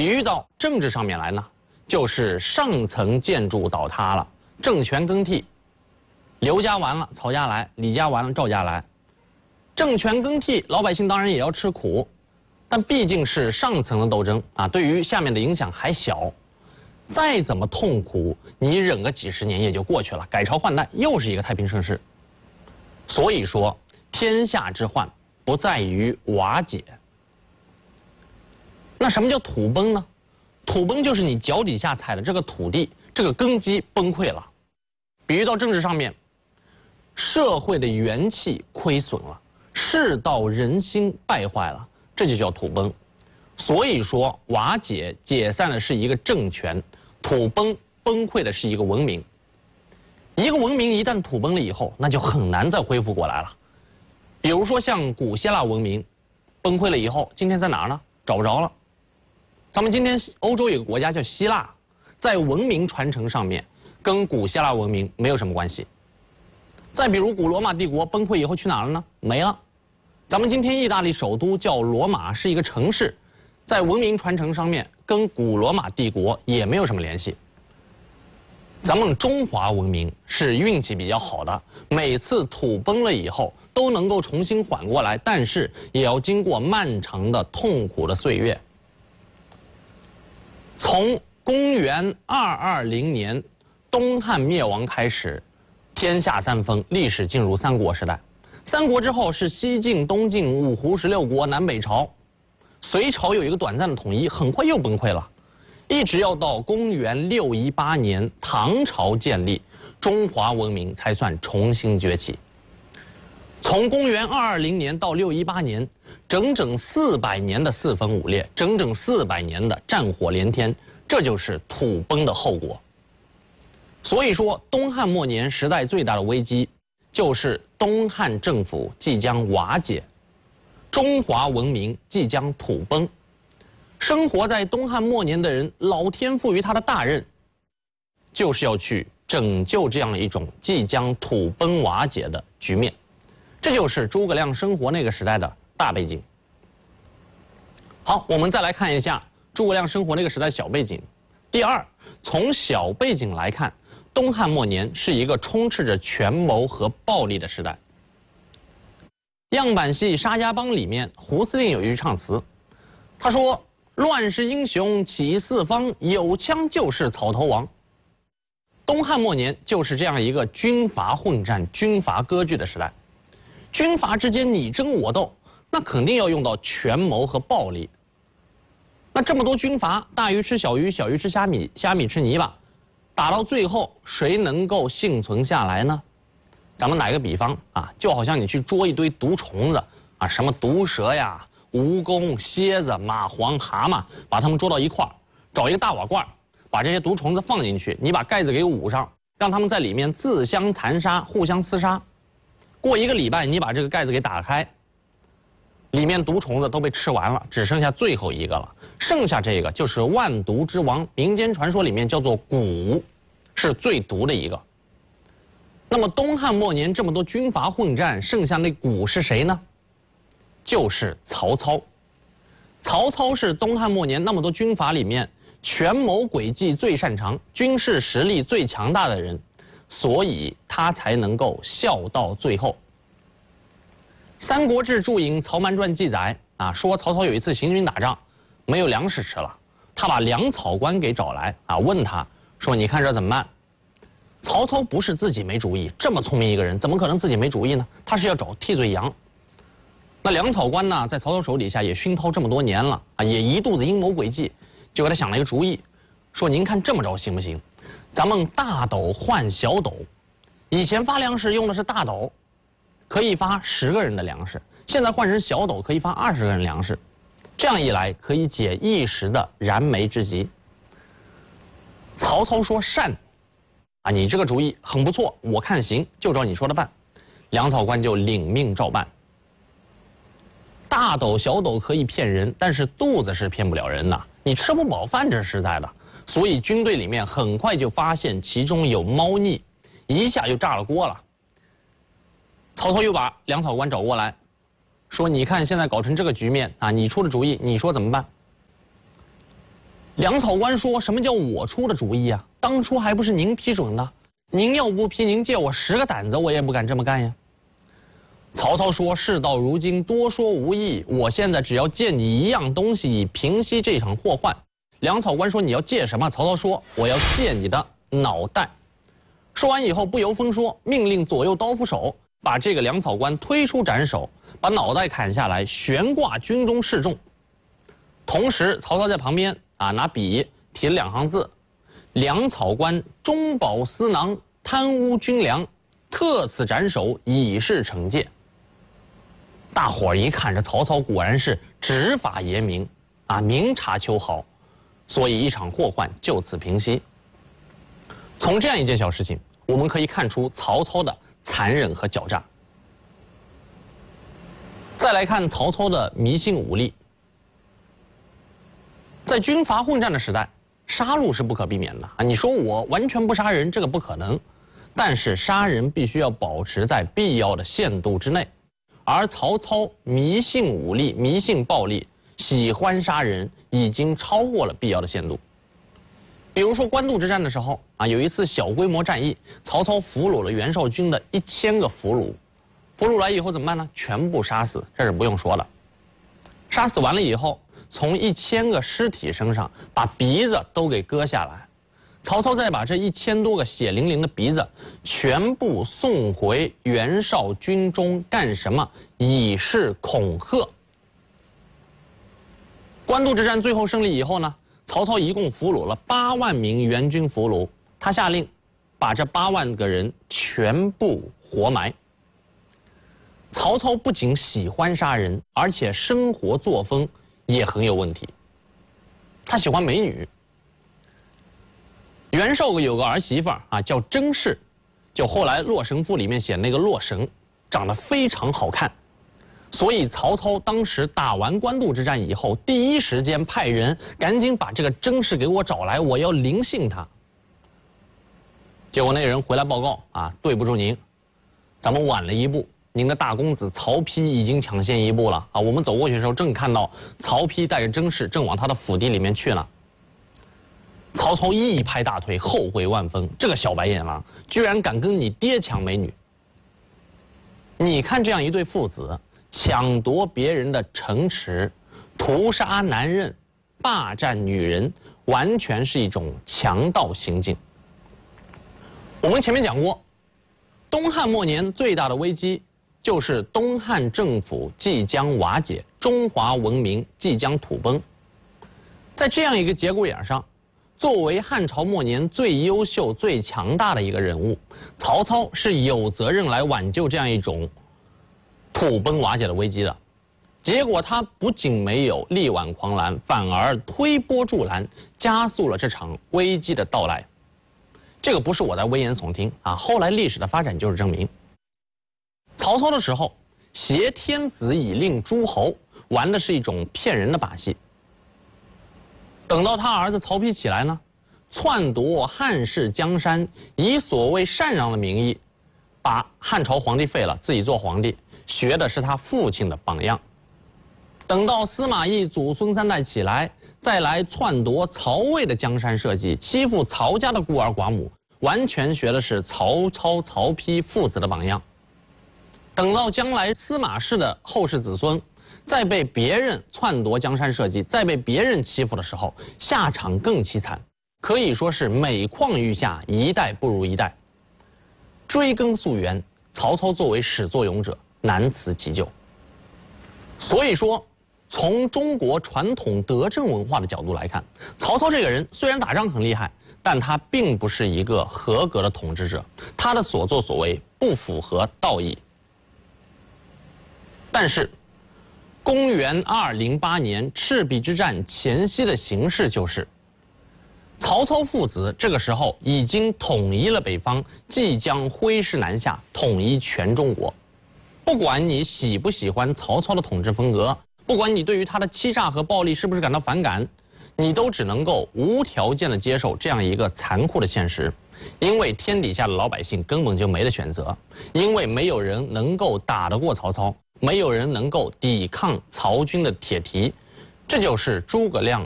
喻到政治上面来呢，就是上层建筑倒塌了，政权更替，刘家完了，曹家来；李家完了，赵家来。政权更替，老百姓当然也要吃苦，但毕竟是上层的斗争啊，对于下面的影响还小。再怎么痛苦，你忍个几十年也就过去了，改朝换代又是一个太平盛世。所以说，天下之患不在于瓦解。那什么叫土崩呢？土崩就是你脚底下踩的这个土地，这个根基崩溃了。比喻到政治上面，社会的元气亏损了，世道人心败坏了，这就叫土崩。所以说，瓦解解散的是一个政权，土崩崩溃的是一个文明。一个文明一旦土崩了以后，那就很难再恢复过来了。比如说像古希腊文明崩溃了以后，今天在哪儿呢？找不着了。咱们今天欧洲有个国家叫希腊，在文明传承上面跟古希腊文明没有什么关系。再比如古罗马帝国崩溃以后去哪儿了呢？没了。咱们今天意大利首都叫罗马，是一个城市，在文明传承上面跟古罗马帝国也没有什么联系。咱们中华文明是运气比较好的，每次土崩了以后都能够重新缓过来，但是也要经过漫长的痛苦的岁月。从公元220年东汉灭亡开始，天下三分，历史进入三国时代。三国之后是西晋、东晋、五胡16国、南北朝，隋朝有一个短暂的统一，很快又崩溃了，一直要到公元618年唐朝建立，中华文明才算重新崛起。从公元220年到618年，整整400年的四分五裂，整整400年的战火连天，这就是土崩的后果。所以说，东汉末年时代最大的危机，就是东汉政府即将瓦解，中华文明即将土崩。生活在东汉末年的人，老天赋予他的大任，就是要去拯救这样一种即将土崩瓦解的局面。这就是诸葛亮生活那个时代的大背景。好，我们再来看一下诸葛亮生活那个时代小背景。第二，从小背景来看，东汉末年是一个充斥着权谋和暴力的时代。样板戏《沙家浜》里面，胡司令有一句唱词，他说：“乱世英雄起四方，有枪就是草头王。”东汉末年就是这样一个军阀混战、军阀割据的时代。军阀之间你争我斗，那肯定要用到权谋和暴力。那这么多军阀，大鱼吃小鱼，小鱼吃虾米，虾米吃泥巴，打到最后谁能够幸存下来呢？咱们打一个比方啊，就好像你去捉一堆毒虫子啊，什么毒蛇呀、蜈蚣、蝎子、蚂蟥、蛤蟆，把它们捉到一块儿，找一个大瓦罐，把这些毒虫子放进去，你把盖子给捂上，让它们在里面自相残杀，互相厮杀。过1个礼拜，你把这个盖子给打开，里面毒虫子都被吃完了，只剩下最后一个了。剩下这个就是万毒之王，民间传说里面叫做蛊，是最毒的一个。那么东汉末年这么多军阀混战，剩下那蛊是谁呢？就是曹操。曹操是东汉末年那么多军阀里面权谋诡计最擅长、军事实力最强大的人，所以他才能够笑到最后。《三国志·注引曹瞒传》记载啊，说曹操有一次行军打仗，没有粮食吃了，他把粮草官给找来啊，问他说：“你看这怎么办？”曹操不是自己没主意，这么聪明一个人，怎么可能自己没主意呢？他是要找替罪羊。那粮草官呢，在曹操手底下也熏陶这么多年了啊，也一肚子阴谋诡计，就给他想了一个主意，说：“您看这么着行不行？咱们大斗换小斗，以前发粮食用的是大斗，可以发10个人的粮食，现在换成小斗，可以发20个人粮食，这样一来可以解一时的燃眉之急。”曹操说：“善。啊，你这个主意很不错，我看行，就照你说的办。”粮草官就领命照办。大斗小斗可以骗人，但是肚子是骗不了人的，你吃不饱饭这是实在的。所以军队里面很快就发现其中有猫腻，一下就炸了锅了。曹操又把粮草官找过来，说：“你看现在搞成这个局面啊，你出的主意，你说怎么办？” 粮草官说：“什么叫我出的主意啊？当初还不是您批准的？您要不批，您借我10个胆子，我也不敢这么干呀。”曹操说：“事到如今，多说无益。我现在只要借你一样东西，以平息这场祸患。”粮草官说：“你要借什么？”曹操说：“我要借你的脑袋。”说完以后，不由分说，命令左右刀斧手把这个粮草官推出斩首，把脑袋砍下来，悬挂军中示众。同时，曹操在旁边拿笔提了2行字：“粮草官中饱私囊，贪污军粮，特此斩首，以示惩戒。”大伙儿一看，这曹操果然是执法严明明察秋毫，所以一场祸患就此平息。从这样一件小事情，我们可以看出曹操的残忍和狡诈。再来看曹操的迷信武力。在军阀混战的时代，杀戮是不可避免的你说我完全不杀人，这个不可能。但是杀人必须要保持在必要的限度之内。而曹操迷信武力、迷信暴力，喜欢杀人，已经超过了必要的限度。比如说官渡之战的时候有一次小规模战役，曹操俘虏了袁绍军的1000个俘虏，俘虏来以后怎么办呢？全部杀死，这是不用说的。杀死完了以后，从1000个尸体身上把鼻子都给割下来，曹操再把这1000多个血淋淋的鼻子全部送回袁绍军中干什么？以示恐吓。官渡之战最后胜利以后呢，曹操一共俘虏了8万名袁军俘虏，他下令把这8万个人全部活埋。曹操不仅喜欢杀人，而且生活作风也很有问题。他喜欢美女。袁绍有个儿媳妇叫甄氏，就后来《洛神赋》里面写那个洛神，长得非常好看。所以曹操当时打完官渡之战以后，第一时间派人赶紧把这个甄氏给我找来，我要临幸他。结果那人回来报告对不住您，咱们晚了一步，您的大公子曹丕已经抢先一步了我们走过去的时候，正看到曹丕带着甄氏正往他的府邸里面去了。曹操一拍大腿，后悔万分，这个小白眼狼居然敢跟你爹抢美女！你看这样一对父子抢夺别人的城池，屠杀男人，霸占女人，完全是一种强盗行径。我们前面讲过，东汉末年最大的危机就是东汉政府即将瓦解，中华文明即将土崩。在这样一个节骨眼上，作为汉朝末年最优秀、最强大的一个人物，曹操是有责任来挽救这样一种土崩瓦解的危机的。结果他不仅没有力挽狂澜，反而推波助澜，加速了这场危机的到来。这个不是我在危言耸听后来历史的发展就是证明。曹操的时候，挟天子以令诸侯，玩的是一种骗人的把戏。等到他儿子曹丕起来呢，篡夺汉室江山，以所谓禅让的名义，把汉朝皇帝废了，自己做皇帝，学的是他父亲的榜样。等到司马懿祖孙3代起来，再来篡夺曹魏的江山社稷，欺负曹家的孤儿寡母，完全学的是曹操、曹丕父子的榜样。等到将来司马氏的后世子孙再被别人篡夺江山社稷，再被别人欺负的时候，下场更凄惨，可以说是每况愈下，一代不如一代。追根溯源，曹操作为始作俑者，难辞其咎。所以说，从中国传统德政文化的角度来看，曹操这个人虽然打仗很厉害，但他并不是一个合格的统治者，他的所作所为不符合道义。但是公元208年赤壁之战前夕的形势就是，曹操父子这个时候已经统一了北方，即将挥师南下，统一全中国。不管你喜不喜欢曹操的统治风格，不管你对于他的欺诈和暴力是不是感到反感，你都只能够无条件的接受这样一个残酷的现实，因为天底下的老百姓根本就没得选择，因为没有人能够打得过曹操，没有人能够抵抗曹军的铁蹄，这就是诸葛亮